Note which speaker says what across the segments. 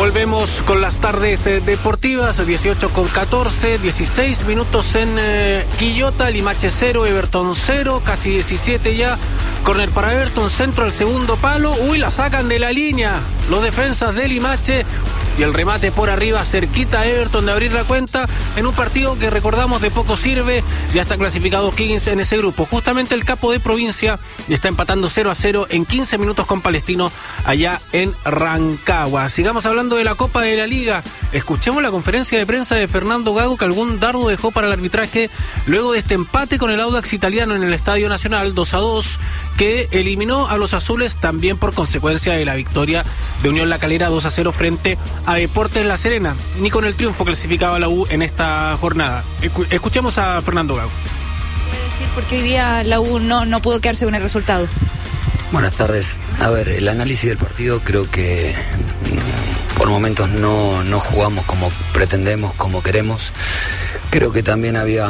Speaker 1: Volvemos con las tardes deportivas, 18:14, 16 minutos en Quillota, Limache 0, Everton 0, casi 17 ya. Corner para Everton, centro al segundo palo. Uy, la sacan de la línea los defensas de Limache. Y el remate por arriba, cerquita a Everton de abrir la cuenta en un partido que recordamos de poco sirve. Ya está clasificado Higgins en ese grupo. Justamente el capo de provincia está empatando 0-0 en 15 minutos con Palestino allá en Rancagua. Sigamos hablando de la Copa de la Liga. Escuchemos la conferencia de prensa de Fernando Gago, que algún dardo dejó para el arbitraje luego de este empate con el Audax Italiano en el Estadio Nacional 2-2, que eliminó a los azules también por consecuencia de la victoria de Unión La Calera 2-0 frente a Deportes La Serena. Ni con el triunfo clasificaba la U en esta jornada. Escuchemos a Fernando Gago.
Speaker 2: ¿Puede decir por qué hoy día la U no pudo quedarse con el resultado?
Speaker 3: Buenas tardes. A ver, el análisis del partido, creo que por momentos no jugamos como pretendemos, como queremos. Creo que también había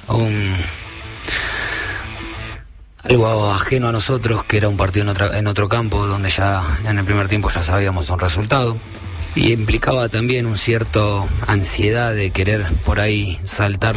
Speaker 3: algo ajeno a nosotros, que era un partido en otro campo, donde ya en el primer tiempo ya sabíamos un resultado, y implicaba también un cierto ansiedad de querer por ahí saltar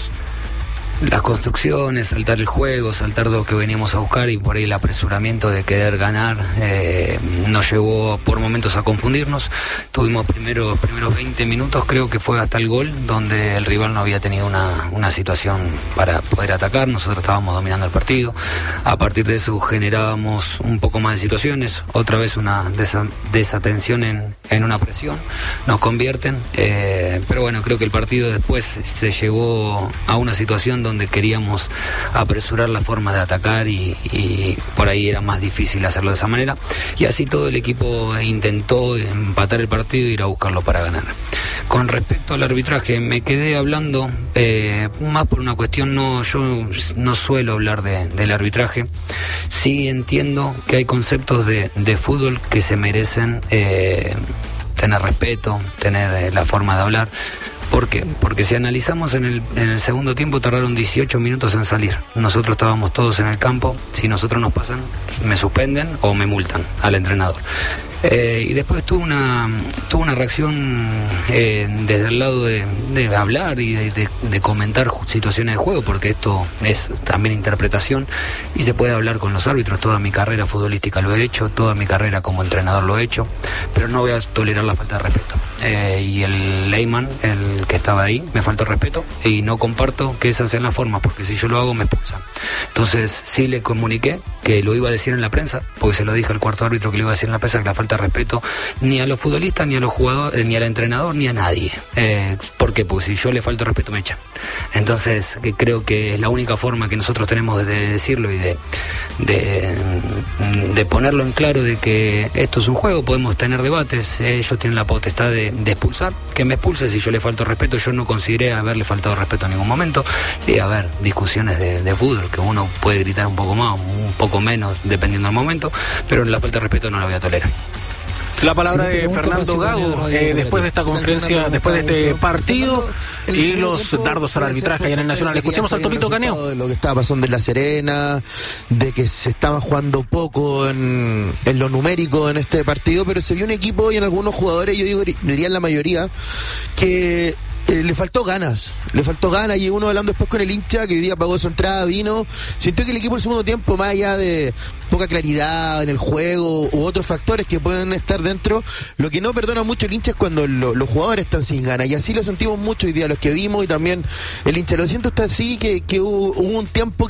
Speaker 3: las construcciones, saltar el juego, saltar lo que veníamos a buscar, y por ahí el apresuramiento de querer ganar nos llevó por momentos a confundirnos. Tuvimos primeros 20 minutos, creo que fue hasta el gol, donde el rival no había tenido una situación para poder atacar. Nosotros estábamos dominando el partido. A partir de eso generábamos un poco más de situaciones, otra vez una desatención en una presión, nos convierten, pero bueno, creo que el partido después se llevó a una situación donde queríamos apresurar la forma de atacar y por ahí era más difícil hacerlo de esa manera, y así todo el equipo intentó empatar el partido e ir a buscarlo para ganar. Con respecto al arbitraje, me quedé hablando más por una cuestión, yo no suelo hablar del arbitraje. Sí entiendo que hay conceptos de fútbol que se merecen tener respeto, tener la forma de hablar. ¿Por qué? Porque si analizamos en el segundo tiempo, tardaron 18 minutos en salir. Nosotros estábamos todos en el campo. Si nosotros nos pasan, me suspenden o me multan al entrenador. Y después tuvo una reacción desde el lado de hablar y de comentar situaciones de juego, porque esto es también interpretación y se puede hablar con los árbitros. Toda mi carrera futbolística lo he hecho, toda mi carrera como entrenador lo he hecho, pero no voy a tolerar la falta de respeto. Y el Leyman, el que estaba ahí, me faltó respeto y no comparto que esas sean las formas, porque si yo lo hago me expulsan. Entonces sí le comuniqué que lo iba a decir en la prensa, porque se lo dije al cuarto árbitro que le iba a decir en la prensa, que la falta de respeto ni a los futbolistas, ni a los jugadores, ni al entrenador, ni a nadie. ¿Por qué? Porque si yo le falto respeto me echan. Entonces creo que es la única forma que nosotros tenemos de decirlo y de ponerlo en claro, de que esto es un juego, podemos tener debates, ellos tienen la potestad de expulsar, que me expulse si yo le falto respeto. Yo no consideré haberle faltado respeto en ningún momento. Sí, a ver, discusiones de fútbol, que uno puede gritar un poco más, un poco menos, dependiendo del momento, pero la falta de respeto no la voy a tolerar.
Speaker 1: La palabra de Fernando Gago después de esta conferencia, después de este partido y los dardos al arbitraje allá en el Nacional. Escuchemos al Tolito Caneo.
Speaker 4: De lo que estaba pasando en La Serena, de que se estaba jugando poco en lo numérico en este partido, pero se vio un equipo y en algunos jugadores, yo diría en la mayoría, que le faltó ganas, y uno hablando después con el hincha que hoy día pagó su entrada, vino, sintió que el equipo en el segundo tiempo, más allá de poca claridad en el juego u otros factores que pueden estar dentro, lo que no perdona mucho el hincha es cuando los jugadores están sin ganas, y así lo sentimos mucho hoy día los que vimos, y también el hincha lo siento, está así, que hubo un tiempo